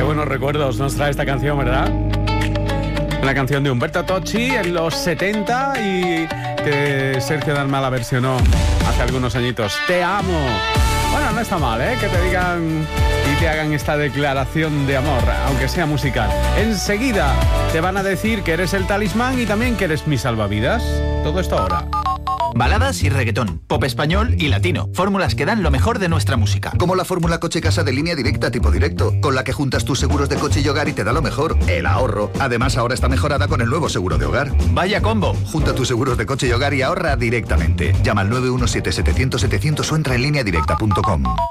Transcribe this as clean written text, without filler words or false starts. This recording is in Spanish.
Qué buenos recuerdos nos trae esta canción, ¿verdad? Una canción de Umberto Tocci en los 70 y que Sergio Dalma la versionó hace algunos añitos. Te amo. Bueno, no está mal, ¿eh? Que te digan y te hagan esta declaración de amor, aunque sea musical. Enseguida te van a decir que eres el talismán y también que eres mi salvavidas. Todo esto ahora. Baladas y reggaetón, pop español y latino. Fórmulas que dan lo mejor de nuestra música. Como la fórmula coche-casa de Línea Directa tipo directo, con la que juntas tus seguros de coche y hogar y te da lo mejor, el ahorro. Además, ahora está mejorada con el nuevo seguro de hogar. ¡Vaya combo! Junta tus seguros de coche y hogar y ahorra directamente. Llama al 917-700-700 o entra en lineadirecta.com.